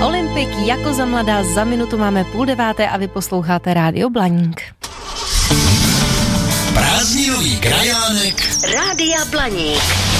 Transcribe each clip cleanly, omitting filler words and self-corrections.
Olympik jako za mladá, za minutu máme 8:30 a vy posloucháte Rádio Blaník. Prázdninový krajánek Rádia Blaník.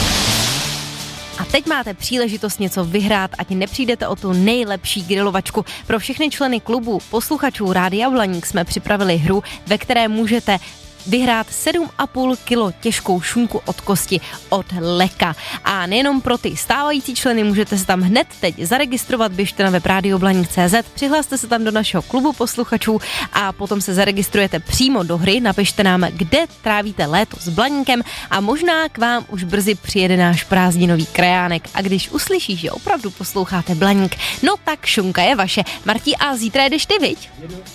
A teď máte příležitost něco vyhrát, ať nepřijdete o tu nejlepší grilovačku. Pro všechny členy klubu posluchačů Rádia Blaník jsme připravili hru, ve které můžete vyhrát 7,5 kg těžkou šunku od kosti od Leka. A nejenom pro ty stávající členy, můžete se tam hned teď zaregistrovat, běžte na web radioblaník.cz, přihlaste se tam do našeho klubu posluchačů a potom se zaregistrujete přímo do hry, napište nám, kde trávíte léto s Blaníkem a možná k vám už brzy přijede náš prázdninový krajánek. A když uslyšíš, že opravdu posloucháte Blaník, no tak šunka je vaše. Martí, a zítra jedeš ty, viď?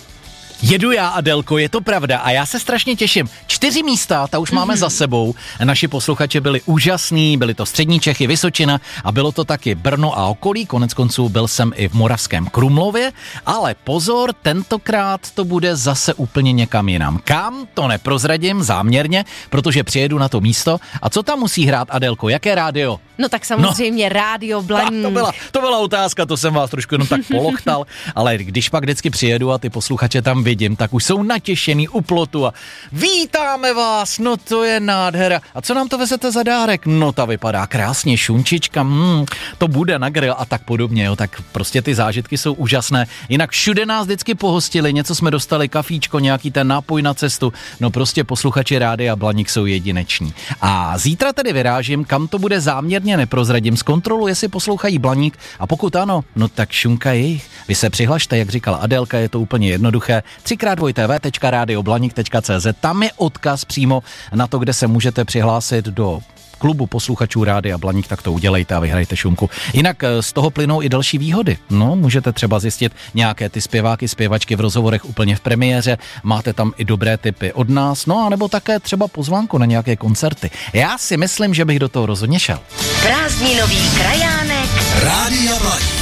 Jedu já, Adelko, je to pravda a já se strašně těším. 4 místa, ta už máme za sebou. Naši posluchači byli úžasní, byly to střední Čechy, Vysočina a bylo to taky Brno a okolí. Konec konců byl jsem i v Moravském Krumlově, ale pozor, tentokrát to bude zase úplně někam jinam. Kam? To neprozradím záměrně, protože přijedu na to místo. A co tam musí hrát, Adelko? Jaké rádio? No tak samozřejmě Rádio Blaník. To byla otázka, to jsem vás trošku jenom tak polochtal, ale když pak vždycky přijedu a ty posluchače tam vidím, tak už jsou natěšený u plotu a vítáme vás, no to je nádhera. A co nám to vezete za dárek? No ta vypadá krásně, šunčička, to bude na grill a tak podobně, jo, tak prostě ty zážitky jsou úžasné. Jinak všude nás vždycky pohostili, něco jsme dostali, kafíčko, nějaký ten nápoj na cestu, no prostě posluchači Rádia Blaník jsou jedineční. A zítra tedy vyrážím, kam to bude záměrně neprozradím, zkontroluji, jestli poslouchají Blaník a pokud ano, no tak šunka jejich. Vy se přihlašte, jak říkala Adelka, je to úplně jednoduché, 3x2tv.radioblaník.cz, tam je odkaz přímo na to, kde se můžete přihlásit do klubu posluchačů Rádia Blaník, tak to udělejte a vyhrajte šunku. Jinak z toho plynou i další výhody. No, můžete třeba zjistit nějaké ty zpěváky, zpěvačky v rozhovorech úplně v premiéře, máte tam i dobré tipy od nás, no a nebo také třeba pozvánku na nějaké koncerty. Já si myslím, že bych do toho rozhodně šel. Prázdninový krajánek Rádia Blaník.